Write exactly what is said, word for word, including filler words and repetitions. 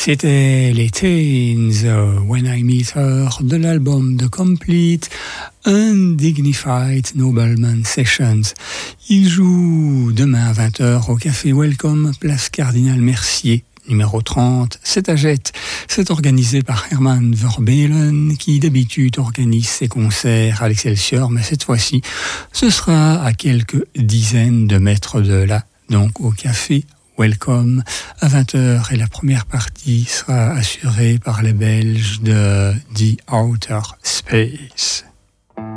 C'était les Teens, uh, When I Meet Her, de l'album The Complete Undignified Nobleman Sessions. Il joue demain à vingt heures au Café Welcome, place Cardinal Mercier, numéro trente. C'est à Jette. C'est organisé par Herman Verbelen, qui d'habitude organise ses concerts à l'Excelsior, mais cette fois-ci, ce sera à quelques dizaines de mètres de là, donc au Café Welcome à vingt heures, et la première partie sera assurée par les Belges de The Outer Space.